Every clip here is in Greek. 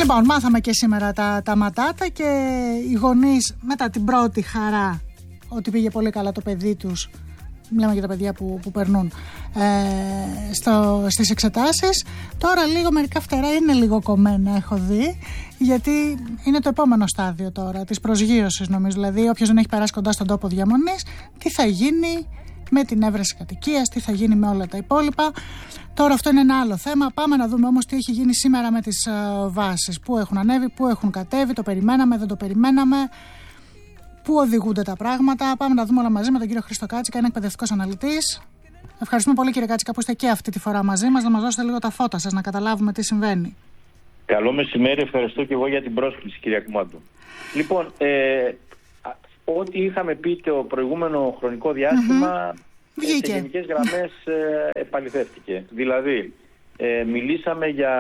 Λοιπόν, μάθαμε και σήμερα τα ματάτα και οι γονείς μετά την πρώτη χαρά ότι πήγε πολύ καλά το παιδί τους. Μιλάμε για τα παιδιά που περνούν στις εξετάσεις. Τώρα λίγο μερικά φτερά είναι λίγο κομμένα, έχω δει, γιατί είναι το επόμενο στάδιο τώρα της προσγείωσης, νομίζω. Δηλαδή όποιος δεν έχει περάσει κοντά στον τόπο διαμονής, τι θα γίνει με την έβρεση κατοικίας, τι θα γίνει με όλα τα υπόλοιπα. Τώρα αυτό είναι ένα άλλο θέμα. Πάμε να δούμε όμως τι έχει γίνει σήμερα με τις βάσεις. Πού έχουν ανέβει, πού έχουν κατέβει, το περιμέναμε, δεν το περιμέναμε. Πού οδηγούνται τα πράγματα. Πάμε να δούμε όλα μαζί με τον κύριο Χρήστο Κάτσικα, είναι εκπαιδευτικός αναλυτής. Ευχαριστούμε πολύ, κύριε Κάτσικα, που είστε και αυτή τη φορά μαζί μας, να μας δώσετε λίγο τα φώτα σας, να καταλάβουμε τι συμβαίνει. Καλό μεσημέρι, ευχαριστώ και εγώ για την πρόσκληση, κυρία Κουμάντου. Λοιπόν, ό,τι είχαμε πει το προηγούμενο χρονικό διάστημα, σε γενικές γραμμές επαληθεύτηκε. Δηλαδή, μιλήσαμε για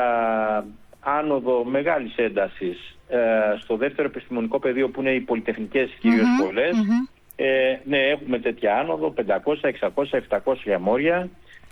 άνοδο μεγάλης έντασης στο δεύτερο επιστημονικό πεδίο, που είναι οι πολυτεχνικές κυρίως σχολές. Ναι, έχουμε τέτοια άνοδο, 500, 600, 700 μόρια.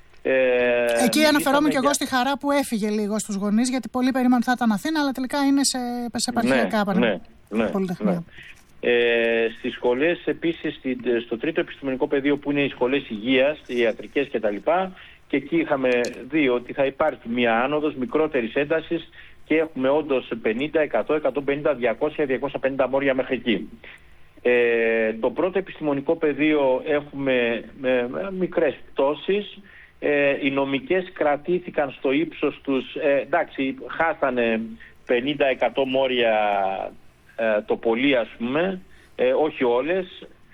Εκεί αναφερόμουν και εγώ στη χαρά που έφυγε λίγο στους γονείς, γιατί πολλοί περίμεναν ότι θα ήταν Αθήνα, αλλά τελικά είναι σε επαρχιακά πολυτεχνία. Στις σχολές επίσης, στο τρίτο επιστημονικό πεδίο, που είναι οι σχολές υγείας, οι ιατρικές κτλ., και εκεί είχαμε δει ότι θα υπάρχει μια άνοδος μικρότερης έντασης και έχουμε όντως 50, 100, 150, 200, 250 μόρια μέχρι εκεί. Το πρώτο επιστημονικό πεδίο έχουμε μικρές πτώσεις. Οι νομικές κρατήθηκαν στο ύψος τους, εντάξει, χάσανε 50-100 μόρια το πολύ, ας πούμε, όχι όλες,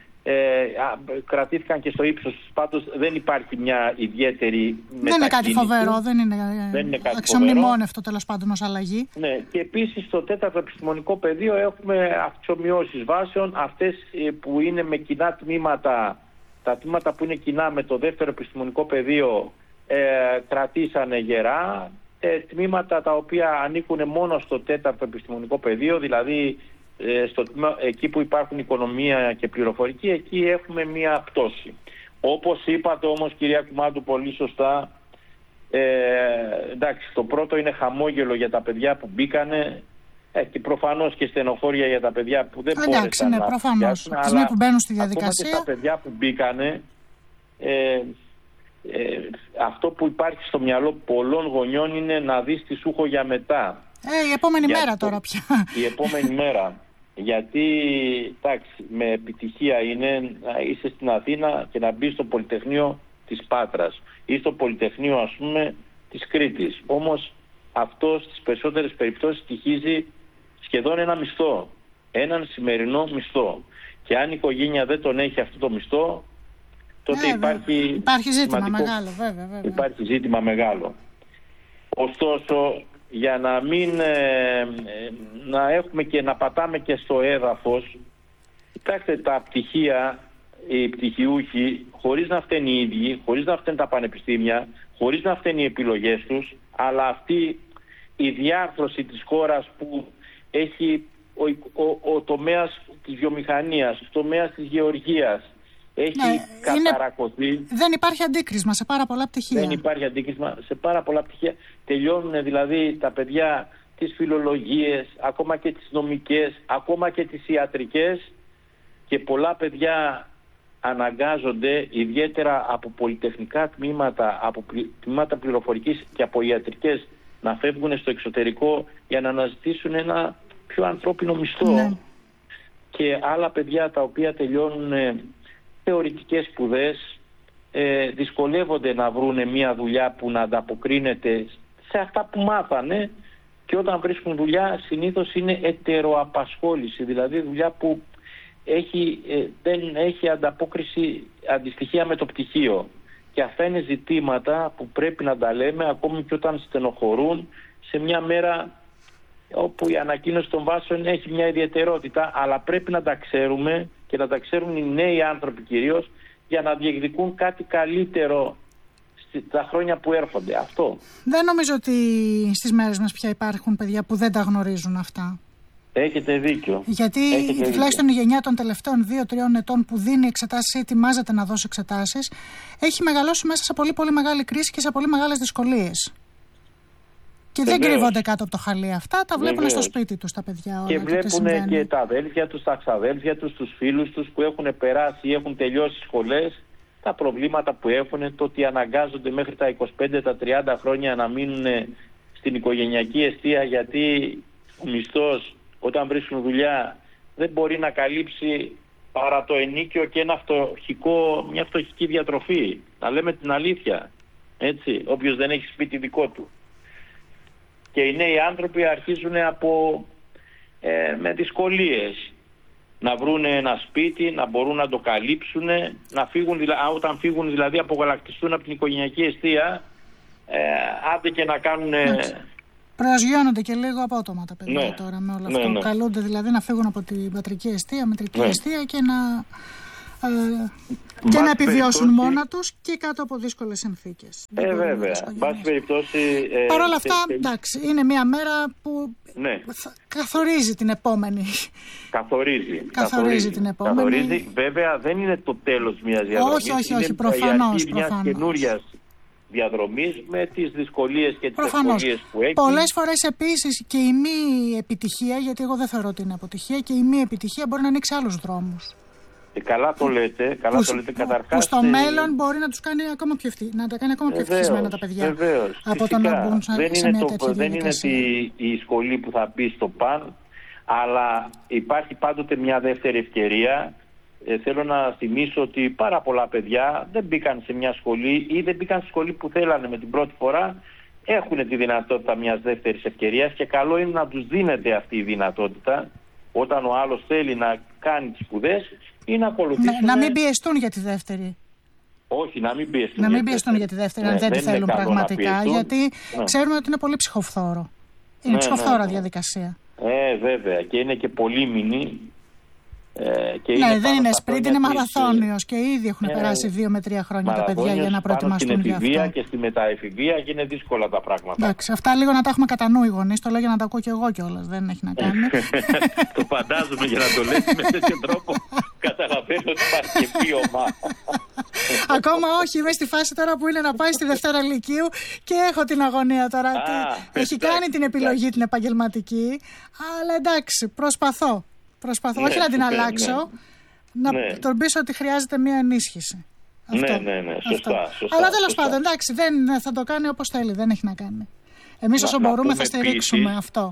κρατήθηκαν και στο ύψος τους. Πάντως δεν υπάρχει μια ιδιαίτερη μετακίνηση. Δεν είναι κάτι φοβερό, δεν είναι αξιομνημόνευτο τέλος πάντων ως αλλαγή. Ναι, και επίσης στο τέταρτο επιστημονικό πεδίο έχουμε αυξομοιώσεις βάσεων, αυτές που είναι με κοινά τμήματα. Τα τμήματα που είναι κοινά με το δεύτερο επιστημονικό πεδίο κρατήσανε γερά. Τμήματα τα οποία ανήκουν μόνο στο τέταρτο επιστημονικό πεδίο, δηλαδή εκεί που υπάρχουν οικονομία και πληροφορική, εκεί έχουμε μία πτώση. Όπως είπατε όμως, κυρία Κουμάντου, πολύ σωστά, εντάξει, το πρώτο είναι χαμόγελο για τα παιδιά που μπήκανε, και προφανώς και στενοχώρια για τα παιδιά που δεν μπόρεσαν να προφανώς, αλλά που μπαίνουν στη διαδικασία. Ακόμα και τα παιδιά που μπήκανε, αυτό που υπάρχει στο μυαλό πολλών γονιών είναι να δεις τι σου έχω για μετά. Η επόμενη μέρα τώρα πια. Η επόμενη μέρα. Γιατί, εντάξει, με επιτυχία είναι να είσαι στην Αθήνα και να μπεις στο Πολυτεχνείο της Πάτρας ή στο Πολυτεχνείο, ας πούμε, της Κρήτης. Όμως αυτό στις περισσότερες περιπτώσεις στοιχίζει σχεδόν ένα μισθό. Έναν σημερινό μισθό. Και αν η οικογένεια δεν τον έχει αυτό το μισθό, τότε υπάρχει ζήτημα μεγάλο, βέβαια. Υπάρχει ζήτημα μεγάλο. Ωστόσο, για να μην να έχουμε και να πατάμε και στο έδαφος, κοιτάξτε, τα πτυχία, οι πτυχιούχοι, χωρίς να φταίνουν οι ίδιοι, χωρίς να φταίνουν τα πανεπιστήμια, χωρίς να φταίνουν οι επιλογές τους, αλλά αυτή η διάρθρωση της χώρας που έχει ο τομέας της βιομηχανίας, ο τομέας της γεωργίας, έχει καταρακωθεί. Δεν υπάρχει αντίκρισμα σε πάρα πολλά πτυχία. Δεν υπάρχει αντίκρισμα σε πάρα πολλά πτυχία. Τελειώνουν δηλαδή τα παιδιά τις φιλολογίες, ακόμα και τις νομικές, ακόμα και τις ιατρικές, και πολλά παιδιά αναγκάζονται, ιδιαίτερα από πολυτεχνικά τμήματα, από τμήματα πληροφορικής και από ιατρικές, να φεύγουν στο εξωτερικό για να αναζητήσουν ένα πιο ανθρώπινο μισθό. Ναι. Και άλλα παιδιά τα οποία τελειώνουν θεωρητικές σπουδές, δυσκολεύονται να βρούνε μια δουλειά που να ανταποκρίνεται σε αυτά που μάθανε, και όταν βρίσκουν δουλειά συνήθως είναι ετεροαπασχόληση, δηλαδή δουλειά που δεν έχει αντιστοιχεία με το πτυχίο. Και αυτά είναι ζητήματα που πρέπει να τα λέμε ακόμη και όταν στενοχωρούν, σε μια μέρα όπου η ανακοίνωση των βάσεων έχει μια ιδιαιτερότητα, αλλά πρέπει να τα ξέρουμε και να τα ξέρουν οι νέοι άνθρωποι κυρίως, για να διεκδικούν κάτι καλύτερο τα χρόνια που έρχονται. Αυτό. Δεν νομίζω ότι στις μέρες μας πια υπάρχουν παιδιά που δεν τα γνωρίζουν αυτά. Έχετε δίκιο. Γιατί τουλάχιστον η γενιά των τελευταίων 2-3 ετών που δίνει εξετάσεις ή ετοιμάζεται να δώσει εξετάσεις, έχει μεγαλώσει μέσα σε πολύ πολύ μεγάλη κρίση και σε πολύ μεγάλες δυσκολίες. Και δεν κρύβονται κάτω από το χαλί αυτά, τα βλέπουν στο σπίτι τους τα παιδιά όλα. Και βλέπουν και τα αδέλφια τους, τα ξαδέλφια τους, τους φίλους τους που έχουν περάσει ή έχουν τελειώσει σχολές, τα προβλήματα που έχουν, το ότι αναγκάζονται μέχρι τα 25, τα 30 χρόνια να μείνουν στην οικογενειακή εστία, γιατί ο μισθός όταν βρίσκουν δουλειά δεν μπορεί να καλύψει παρά το ενίκιο και μια φτωχική διατροφή. Να λέμε την αλήθεια, έτσι, όποιος δεν έχει σπίτι δικό του. Και οι νέοι άνθρωποι αρχίζουν με δυσκολίες να βρουν ένα σπίτι, να μπορούν να το καλύψουν, να φύγουν, όταν φύγουν δηλαδή απογαλακτιστούν από την οικογενειακή εστία, άντε και να κάνουν... Προσγειώνονται και λίγο απότομα τα παιδιά τώρα με όλο αυτό. Καλούνται δηλαδή να φύγουν από την πατρική εστία, μετρική εστία και να επιβιώσουν μόνα τους και κάτω από δύσκολες συνθήκες. Βέβαια. Βάση περιπτώσει... Παρ' όλα αυτά, εντάξει, είναι μια μέρα που καθορίζει την επόμενη. Καθορίζει την επόμενη. Βέβαια δεν είναι το τέλος μιας διαδρομής. Όχι, προφανώς. Είναι μιας καινούριας διαδρομής με τις δυσκολίες και τις ευκολίες που έχει. Πολλές φορές επίσης και η μη επιτυχία, γιατί εγώ δεν θεωρώ ότι είναι αποτυχία, και η μη επιτυχία μπορεί να ανοίξει άλλους δρόμους. Καλά το λέτε, καταρχάς. Που στο μέλλον μπορεί να τους κάνει ακόμα πιο ευτυχισμένα τα παιδιά. Βεβαίως, από το να μπουν σε μια τέτοια διαδικασία. Δεν είναι η σχολή που θα μπει στο παν, αλλά υπάρχει πάντοτε μια δεύτερη ευκαιρία. Θέλω να θυμίσω ότι πάρα πολλά παιδιά δεν μπήκαν σε μια σχολή ή δεν μπήκαν στη σχολή που θέλανε με την πρώτη φορά. Έχουν τη δυνατότητα μιας δεύτερης ευκαιρίας και καλό είναι να τους δίνεται αυτή η δυνατότητα όταν ο άλλος θέλει να κάνει τις σπουδές ή να ακολουθήσουν... Να μην πιεστούν για τη δεύτερη. Όχι, να μην πιεστούν. Να μην πιεστούν για τη δεύτερη, αν δεν τη θέλουν πραγματικά, γιατί ξέρουμε ότι είναι πολύ ψυχοφθόρο. Είναι ψυχοφθόρα διαδικασία. Βέβαια, και είναι και πολύμηνη. Δεν είναι σπριντ, είναι μαραθώνιος και ήδη έχουν περάσει 2 με 3 χρόνια τα παιδιά για να προετοιμαστούν για αυτό. Στην εφηβεία και στη μεταεφηβεία και είναι δύσκολα τα πράγματα. Εντάξει, αυτά λίγο να τα έχουμε κατά νου οι γονείς, το λέω για να τα ακούω και εγώ κιόλας, δεν έχει να κάνει. Το φαντάζομαι, για να το λες με τέτοιο τρόπο καταλαβαίνω ότι υπάρχει και βίωμα. Ακόμα όχι, είμαι στη φάση τώρα που είναι να πάει στη Δευτέρα Λυκείου και έχω την αγωνία τώρα. Έχει κάνει την επιλογή την επαγγελματική, αλλά εντάξει, προσπαθώ, όχι να την αλλάξω, να τον πείσω ότι χρειάζεται μια ενίσχυση. Ναι, σωστά. Αλλά τέλος πάντων, εντάξει, θα το κάνει όπως θέλει, δεν έχει να κάνει. Εμείς όσο μπορούμε θα στηρίξουμε αυτό.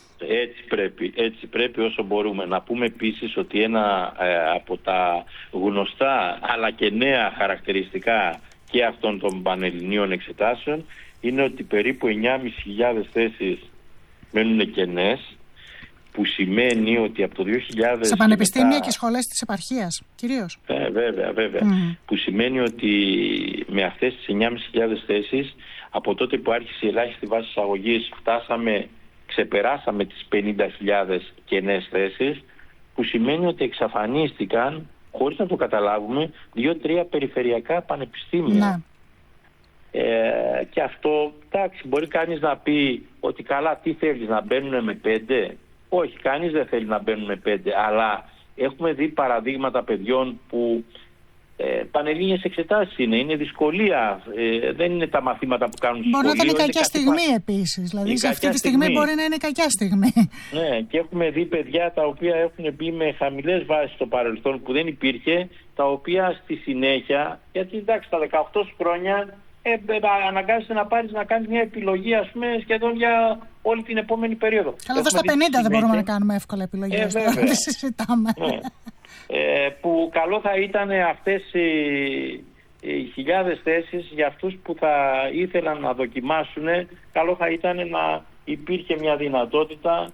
Έτσι πρέπει όσο μπορούμε. Να πούμε επίσης ότι ένα από τα γνωστά αλλά και νέα χαρακτηριστικά και αυτών των πανελληνίων εξετάσεων είναι ότι περίπου 9.500 θέσεις μένουν κενές, που σημαίνει ότι από το 2000... Στα πανεπιστήμια και σχολές της επαρχίας, κυρίως. Βέβαια. Που σημαίνει ότι με αυτές τις 9.500 θέσεις, από τότε που άρχισε η ελάχιστη βάση εισαγωγής, ξεπεράσαμε τις 50.000 κενές θέσεις, που σημαίνει ότι εξαφανίστηκαν, χωρίς να το καταλάβουμε, 2-3 περιφερειακά πανεπιστήμια. Και αυτό, εντάξει, μπορεί κανείς να πει ότι καλά, τι θέλεις, να μπαίνουν με 5? Όχι, κανείς δεν θέλει να μπαίνουν με 5, αλλά έχουμε δει παραδείγματα παιδιών που πανελλήνιες εξετάσεις είναι δυσκολία, δεν είναι τα μαθήματα που κάνουν σχολείο. Μπορεί να ήταν η κακιά στιγμή επίσης, δηλαδή σε αυτή τη στιγμή μπορεί να είναι η κακιά στιγμή. Ναι, και έχουμε δει παιδιά τα οποία έχουν μπει με χαμηλές βάσεις στο παρελθόν που δεν υπήρχε, τα οποία στη συνέχεια, γιατί εντάξει τα 18 χρόνια αναγκάζεσαι να κάνεις μια επιλογή, ας πούμε, σχεδόν για όλη την επόμενη περίοδο. Αλλά εδώ στα 50 δεν μπορούμε να κάνουμε εύκολα επιλογές. Δεν συζητάμε. Που καλό θα ήταν αυτές οι χιλιάδες θέσεις για αυτούς που θα ήθελαν να δοκιμάσουν, καλό θα ήταν να υπήρχε μια δυνατότητα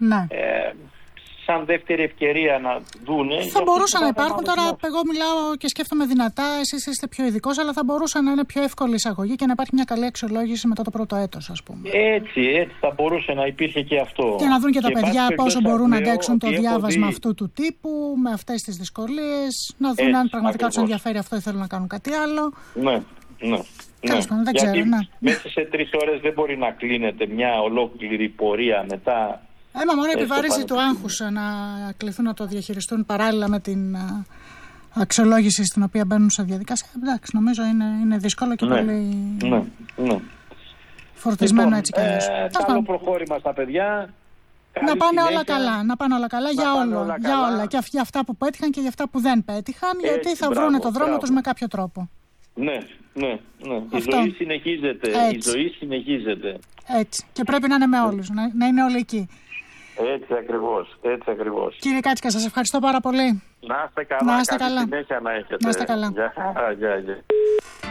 σαν δεύτερη ευκαιρία να δούνε. Θα μπορούσαν να υπάρχουν τώρα, εγώ μιλάω και σκέφτομαι δυνατά, εσείς είστε πιο ειδικός, αλλά θα μπορούσαν να είναι πιο εύκολη εισαγωγή και να υπάρχει μια καλή αξιολόγηση μετά το πρώτο έτος, ας πούμε. Έτσι θα μπορούσε να υπήρχε και αυτό. Και να δουν και τα παιδιά πόσο μπορούν να αντέξουν το διάβασμα αυτού του τύπου, με αυτές τις δυσκολίες, να δουν αν πραγματικά τους ενδιαφέρει αυτό ή θέλουν να κάνουν κάτι άλλο. Ναι. Τέλος πάντων, δεν ξέρω. Μέσα σε 3 ώρες δεν μπορεί να κλείνεται μια ολόκληρη πορεία μετά. Μόνο η επιβάρυνση του άγχους να κληθούν να το διαχειριστούν παράλληλα με την αξιολόγηση στην οποία μπαίνουν σε διαδικασία. Εντάξει, νομίζω είναι δύσκολο και πολύ. Ναι. φορτισμένο λοιπόν, έτσι κι αλλιώς. Καλό προχώρημα στα παιδιά. Να πάνε όλα καλά, να πάνε όλα καλά για όλα. Και για αυτά που πέτυχαν και για αυτά που δεν πέτυχαν, γιατί θα βρούνε το δρόμο τους με κάποιο τρόπο. Ναι. Η ζωή συνεχίζεται. Έτσι. Και πρέπει να είναι με όλους, να είναι όλοι εκεί. Έτσι ακριβώς. Κύριε Κάτσικα, σας ευχαριστώ πάρα πολύ. Να είστε καλά. Καλή συνέχεια να έχετε. Να είστε καλά. Γεια.